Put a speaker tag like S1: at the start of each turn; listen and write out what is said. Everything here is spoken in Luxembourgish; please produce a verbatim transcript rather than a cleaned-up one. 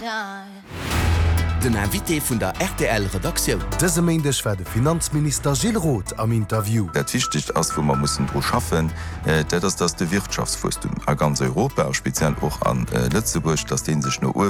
S1: Den Invité vun der R T L-Redaktion.
S2: Dëse méindech war de Finanzminister Gilles Roth am Interview.
S3: Dat wichtig ass wo man mussssen dro schaffen, äh, dat ass dats de Wirtschaftswustum a ganz Europa, speziell och an äh, Lützeburg, dats den sech no